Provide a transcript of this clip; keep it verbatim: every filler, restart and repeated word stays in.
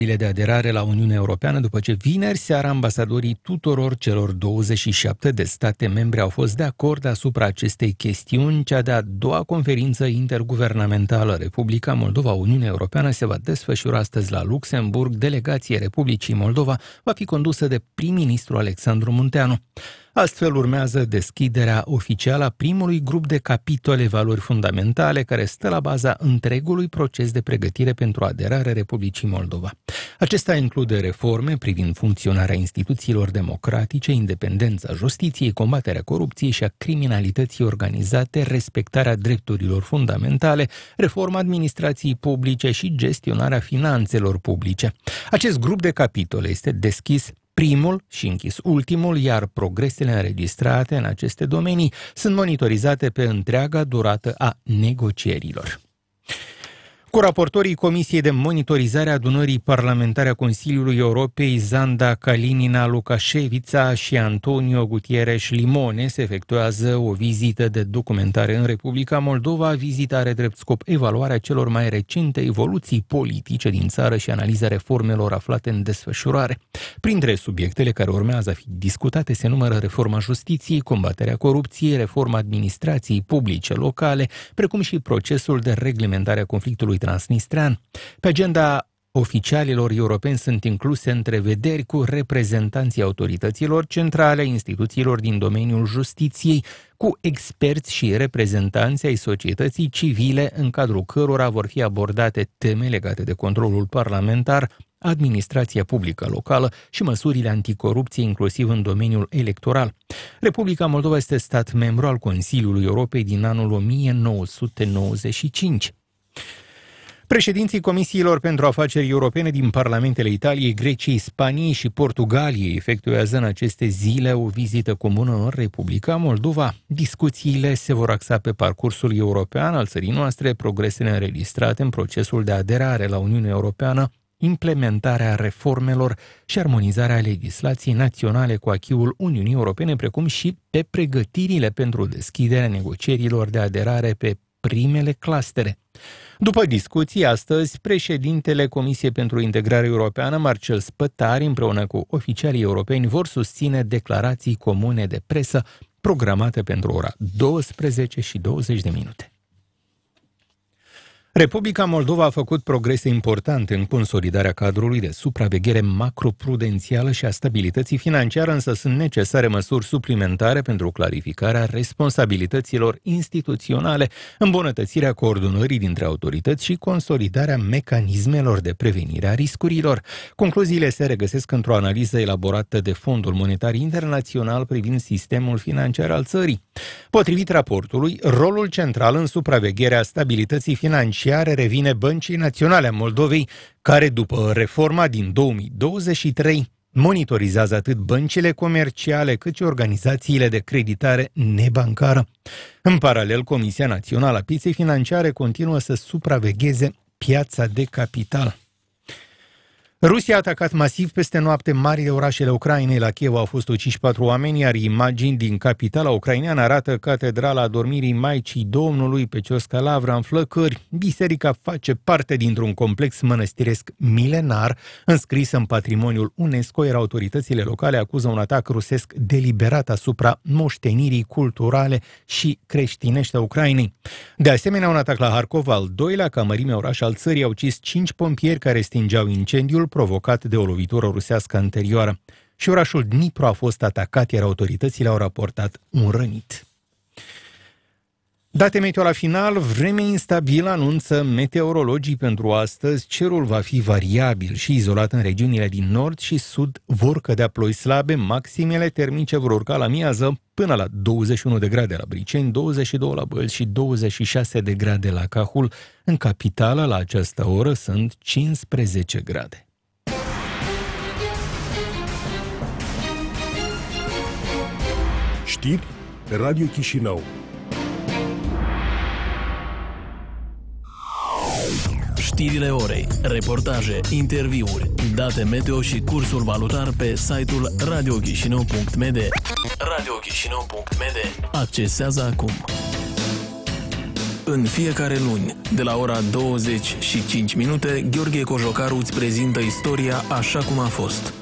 de aderare la Uniunea Europeană după ce vineri seara ambasadorii tuturor celor douăzeci și șapte de state membre au fost de acord asupra acestei chestiuni. Cea de-a doua conferință interguvernamentală Republica Moldova-Uniunea Europeană se va desfășura astăzi la Luxemburg. Delegația Republicii Moldova va fi condusă de prim-ministru Alexandru Munteanu. Astfel urmează deschiderea oficială a primului grup de capitole valori fundamentale care stă la baza întregului proces de pregătire pentru aderarea Republicii Moldova. Acesta include reforme privind funcționarea instituțiilor democratice, independența justiției, combaterea corupției și a criminalității organizate, respectarea drepturilor fundamentale, reforma administrației publice și gestionarea finanțelor publice. Acest grup de capitole este deschis primul și închis ultimul, iar progresele înregistrate în aceste domenii sunt monitorizate pe întreaga durată a negocierilor. Coraportorii Comisiei de Monitorizare a Adunării Parlamentare a Consiliului Europei, Zanda Kalinina Lukașevița și Antonio Gutierrez Limones, efectuează o vizită de documentare în Republica Moldova. Vizita are drept scop evaluarea celor mai recente evoluții politice din țară și analiza reformelor aflate în desfășurare. Printre subiectele care urmează a fi discutate se numără reforma justiției, combaterea corupției, reforma administrației publice locale, precum și procesul de reglementare a conflictului transnistrean. Pe agenda oficialilor europeni sunt incluse întrevederi cu reprezentanții autorităților centrale, instituțiilor din domeniul justiției, cu experți și reprezentanți ai societății civile, în cadrul cărora vor fi abordate teme legate de controlul parlamentar, administrația publică locală și măsurile anticorupție, inclusiv în domeniul electoral. Republica Moldova este stat membru al Consiliului Europei din anul o mie nouă sute nouăzeci și cinci. Președinții Comisiilor pentru Afaceri Europene din parlamentele Italiei, Greciei, Spaniei și Portugaliei efectuează în aceste zile o vizită comună în Republica Moldova. Discuțiile se vor axa pe parcursul european al țării noastre, progresele înregistrate în procesul de aderare la Uniunea Europeană, implementarea reformelor și armonizarea legislației naționale cu acquis-ul Uniunii Europene, precum și pe pregătirile pentru deschiderea negocierilor de aderare pe primele clustere. După discuții, astăzi, președintele Comisiei pentru Integrare Europeană, Marcel Spătari, împreună cu oficialii europeni, vor susține declarații comune de presă programate pentru ora douăsprezece și douăzeci de minute. Republica Moldova a făcut progrese importante în consolidarea cadrului de supraveghere macroprudențială și a stabilității financiare, însă sunt necesare măsuri suplimentare pentru clarificarea responsabilităților instituționale, îmbunătățirea coordonării dintre autorități și consolidarea mecanismelor de prevenire a riscurilor. Concluziile se regăsesc într-o analiză elaborată de Fondul Monetar Internațional privind sistemul financiar al țării. Potrivit raportului, rolul central în supravegherea stabilității financiare revine Băncii Naționale a Moldovei, care după reforma din două mii douăzeci și trei monitorizează atât băncile comerciale cât și organizațiile de creditare nebancară. În paralel, Comisia Națională a Pieței Financiare continuă să supravegheze piața de capital. Rusia a atacat masiv peste noapte marile orașele Ucrainei. La Kiev au fost uciși patru oameni, iar imagini din capitala ucraineană arată catedrala adormirii Maicii Domnului pe Ciosca Lavra în flăcări. Biserica face parte dintr-un complex mănăstiresc milenar înscris în patrimoniul UNESCO, iar autoritățile locale acuză un atac rusesc deliberat asupra moștenirii culturale și creștinești a Ucrainei. De asemenea, un atac la Harkov, al doilea ca mărime oraș al țării, a ucis cinci pompieri care stingeau incendiul provocat de o lovitură rusească anterioară. Și orașul Dnipro a fost atacat, iar autoritățile au raportat un rănit. Date meteo la final, vreme instabilă, anunță meteorologii pentru astăzi. Cerul va fi variabil și izolat în regiunile din nord și sud, vor cădea ploi slabe, maximele termice vor urca la miază până la douăzeci și unu de grade la Briceni, douăzeci și doi la Bălți și douăzeci și șase de grade la Cahul. În capitală, la această oră, sunt cincisprezece grade. Știri Radio Chișinău. Știrile orei, reportaje, interviuri, date meteo și cursul valutar pe site-ul radio chișinău punct m d. radio chișinău punct m d. Accesează acum. În fiecare luni, de la ora douăzeci și cinci minute, Gheorghe Cojocaru îți prezintă istoria așa cum a fost.